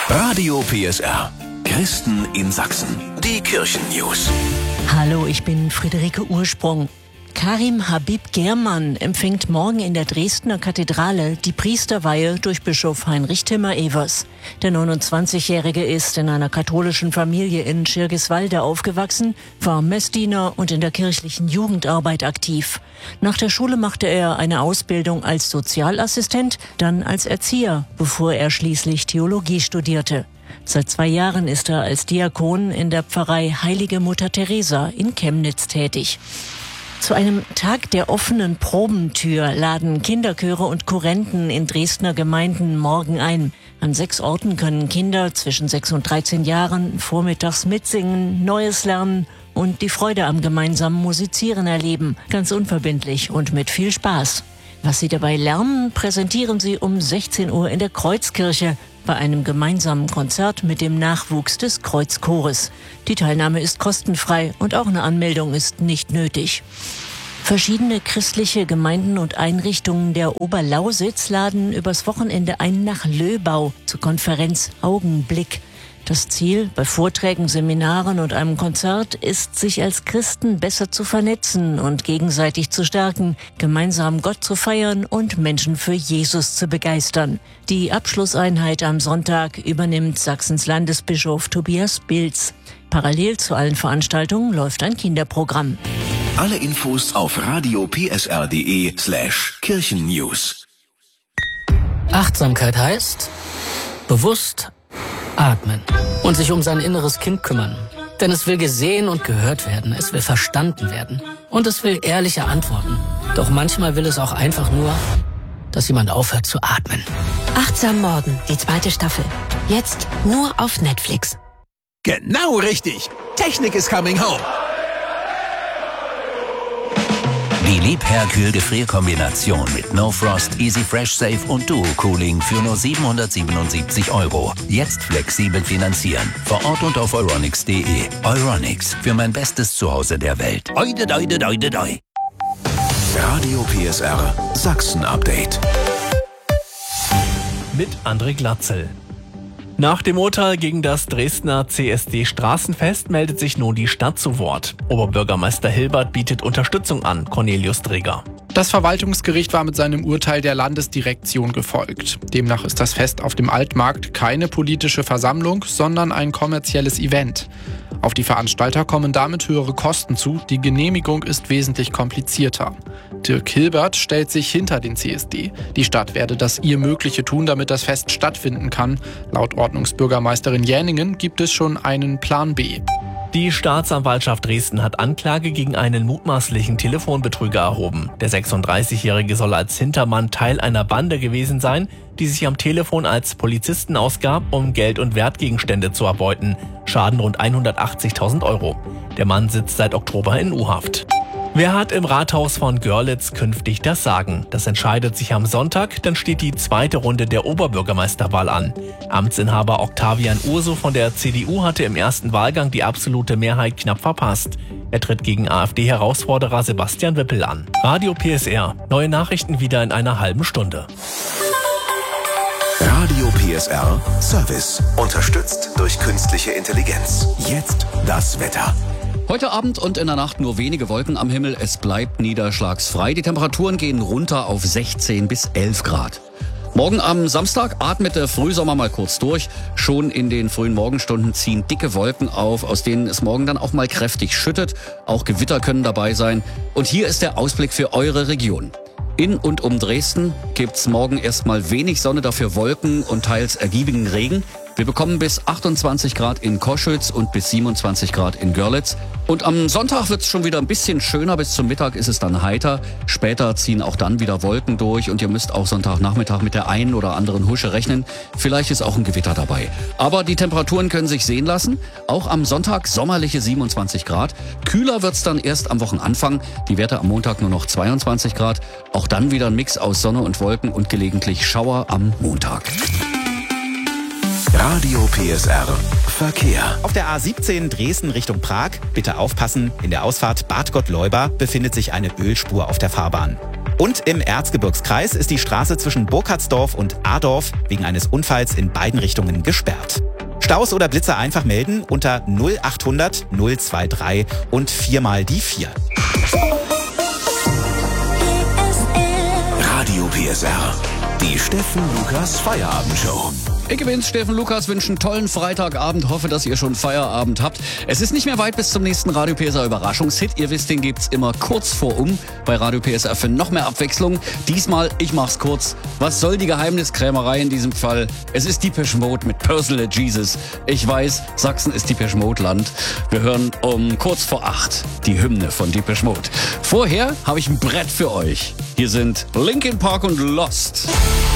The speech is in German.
Radio PSR. Christen in Sachsen. Die Kirchennews. Hallo, ich bin Friederike Ursprung. Karim Habib Germann empfängt morgen in der Dresdner Kathedrale die Priesterweihe durch Bischof Heinrich Timmer-Evers. Der 29-Jährige ist in einer katholischen Familie in Schirgiswalde aufgewachsen, war Messdiener und in der kirchlichen Jugendarbeit aktiv. Nach der Schule machte er eine Ausbildung als Sozialassistent, dann als Erzieher, bevor er schließlich Theologie studierte. Seit 2 Jahren ist er als Diakon in der Pfarrei Heilige Mutter Teresa in Chemnitz tätig. Zu einem Tag der offenen Probentür laden Kinderchöre und Kurrenten in Dresdner Gemeinden morgen ein. An 6 Orten können Kinder zwischen 6 und 13 Jahren vormittags mitsingen, Neues lernen und die Freude am gemeinsamen Musizieren erleben. Ganz unverbindlich und mit viel Spaß. Was sie dabei lernen, präsentieren sie um 16 Uhr in der Kreuzkirche bei einem gemeinsamen Konzert mit dem Nachwuchs des Kreuzchores. Die Teilnahme ist kostenfrei und auch eine Anmeldung ist nicht nötig. Verschiedene christliche Gemeinden und Einrichtungen der Oberlausitz laden übers Wochenende ein nach Löbau zur Konferenz Augenblick. Das Ziel bei Vorträgen, Seminaren und einem Konzert ist, sich als Christen besser zu vernetzen und gegenseitig zu stärken, gemeinsam Gott zu feiern und Menschen für Jesus zu begeistern. Die Abschlusseinheit am Sonntag übernimmt Sachsens Landesbischof Tobias Bilz. Parallel zu allen Veranstaltungen läuft ein Kinderprogramm. Alle Infos auf radiopsr.de/Kirchennews. Achtsamkeit heißt bewusst atmen und sich um sein inneres Kind kümmern. Denn es will gesehen und gehört werden, es will verstanden werden und es will ehrliche Antworten. Doch manchmal will es auch einfach nur, dass jemand aufhört zu atmen. Achtsam Morgen, die 2. Staffel. Jetzt nur auf Netflix. Genau richtig. Technik is coming home. Die Liebherr-Kühl-Gefrier-Kombination mit No Frost, Easy Fresh Safe und Duo Cooling für nur 777 €. Jetzt flexibel finanzieren. Vor Ort und auf euronics.de. Euronics, für mein bestes Zuhause der Welt. Oide, doide, doide, doi. Radio PSR Sachsen Update. Mit André Glatzel. Nach dem Urteil gegen das Dresdner CSD-Straßenfest meldet sich nun die Stadt zu Wort. Oberbürgermeister Hilbert bietet Unterstützung an, Cornelius Dreger. Das Verwaltungsgericht war mit seinem Urteil der Landesdirektion gefolgt. Demnach ist das Fest auf dem Altmarkt keine politische Versammlung, sondern ein kommerzielles Event. Auf die Veranstalter kommen damit höhere Kosten zu, die Genehmigung ist wesentlich komplizierter. Dirk Hilbert stellt sich hinter den CSD. Die Stadt werde das ihr Mögliche tun, damit das Fest stattfinden kann. Laut Ordnungsbürgermeisterin Jäningen gibt es schon einen Plan B. Die Staatsanwaltschaft Dresden hat Anklage gegen einen mutmaßlichen Telefonbetrüger erhoben. Der 36-Jährige soll als Hintermann Teil einer Bande gewesen sein, die sich am Telefon als Polizisten ausgab, um Geld- und Wertgegenstände zu erbeuten. Schaden rund 180.000 €. Der Mann sitzt seit Oktober in U-Haft. Wer hat im Rathaus von Görlitz künftig das Sagen? Das entscheidet sich am Sonntag, dann steht die 2. Runde der Oberbürgermeisterwahl an. Amtsinhaber Octavian Urso von der CDU hatte im ersten Wahlgang die absolute Mehrheit knapp verpasst. Er tritt gegen AfD-Herausforderer Sebastian Wippel an. Radio PSR. Neue Nachrichten wieder in einer halben Stunde. Radio PSR Service. Unterstützt durch künstliche Intelligenz. Jetzt das Wetter. Heute Abend und in der Nacht nur wenige Wolken am Himmel. Es bleibt niederschlagsfrei. Die Temperaturen gehen runter auf 16 bis 11 Grad. Morgen am Samstag atmet der Frühsommer mal kurz durch. Schon in den frühen Morgenstunden ziehen dicke Wolken auf, aus denen es morgen dann auch mal kräftig schüttet. Auch Gewitter können dabei sein. Und hier ist der Ausblick für eure Region. In und um Dresden gibt's morgen erstmal wenig Sonne, dafür Wolken und teils ergiebigen Regen. Wir bekommen bis 28 Grad in Koschütz und bis 27 Grad in Görlitz. Und am Sonntag wird's schon wieder ein bisschen schöner. Bis zum Mittag ist es dann heiter. Später ziehen auch dann wieder Wolken durch und ihr müsst auch Sonntagnachmittag mit der einen oder anderen Husche rechnen. Vielleicht ist auch ein Gewitter dabei. Aber die Temperaturen können sich sehen lassen. Auch am Sonntag sommerliche 27 Grad. Kühler wird's dann erst am Wochenanfang. Die Werte am Montag nur noch 22 Grad. Auch dann wieder ein Mix aus Sonne und Wolken und gelegentlich Schauer am Montag. Radio PSR Verkehr. Auf der A17 Dresden Richtung Prag, bitte aufpassen, in der Ausfahrt Bad Gottleuba befindet sich eine Ölspur auf der Fahrbahn. Und im Erzgebirgskreis ist die Straße zwischen Burkhardsdorf und Adorf wegen eines Unfalls in beiden Richtungen gesperrt. Staus oder Blitzer einfach melden unter 0800 023 und 4 mal die 4. Radio PSR. Die Steffen Lukas Feierabendshow. Ich bin's, Steffen Lukas, wünsche einen tollen Freitagabend, hoffe, dass ihr schon Feierabend habt. Es ist nicht mehr weit bis zum nächsten Radio PSR Überraschungshit. Ihr wisst, den gibt's immer kurz vor bei Radio PSR für noch mehr Abwechslung. Diesmal, ich mach's kurz. Was soll die Geheimniskrämerei in diesem Fall? Es ist Depeche Mode mit Personal Jesus. Ich weiß, Sachsen ist Depeche Mode Land. Wir hören um kurz vor 8 die Hymne von Depeche Mode. Vorher habe ich ein Brett für euch. Hier sind Linkin Park und Lost.